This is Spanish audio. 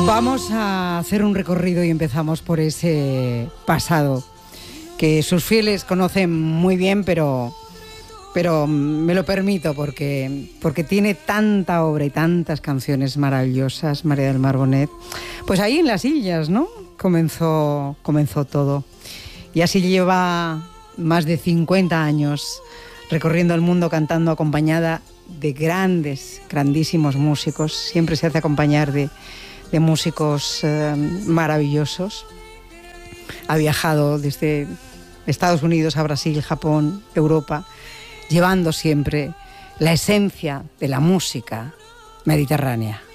Vamos a hacer un recorrido y empezamos por ese pasado que sus fieles conocen muy bien, pero me lo permito porque tiene tanta obra y tantas canciones maravillosas, María del Mar Bonet. Pues ahí en las Illas, ¿no? Comenzó todo. Y así lleva más de 50 años recorriendo el mundo cantando acompañada de grandísimos músicos. Siempre se hace acompañar de músicos maravillosos. Ha viajado desde Estados Unidos a Brasil, Japón, Europa, llevando siempre la esencia de la música mediterránea.